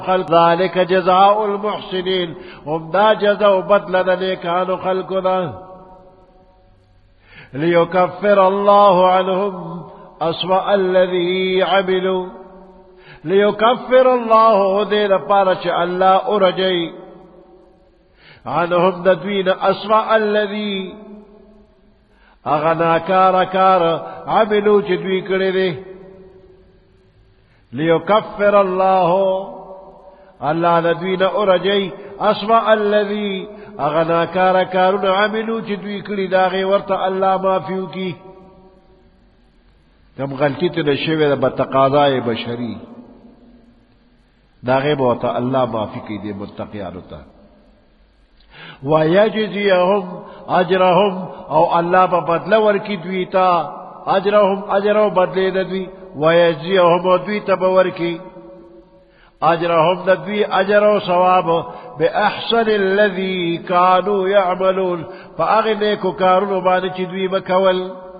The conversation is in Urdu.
خلق ذلك جزاء المحسنين هم دا جزاء بدل نيكان خلقنا ليكفر الله عنهم أسوأ الذي عملوا ليكفر الله دين بارش الله أرجي عنهم ندوين أسوأ الذي أغنى كار عملوا جدوي كرده ليكفر الله ندوين أرجي أسوأ الذي أغنى كارون عملوا جدوي كرده ورط الله ما فيوكي کم غلطی تنشوه دا بتقاضای بشری دا غیب وطا اللہ معافی کی دے متقیانو تا وَيَجْزِيَهُمْ أَجْرَهُمْ او اللہ با بدلور کی دویتا اجرہم بدلے ندوی وَيَجْزِيَهُمْ ودویتا بور کی اجرہم ندوی اجر و ثواب بِأَحْسَنِ الَّذِي كَانُوا يَعْمَلُونَ فَأَغنِكُ كَارُنُ بَانِ چدوی بکول